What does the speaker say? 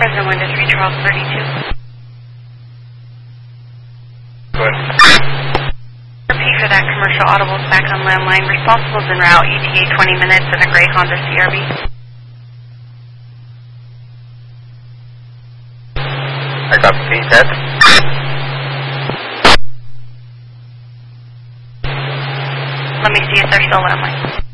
President Windows, reach Charles 32. Go ahead. Repeat for that commercial audibles back on landline. Responsibles en route, ETA 20 minutes in a gray Honda CRV. I got the Ted. Let me see if they're still landline.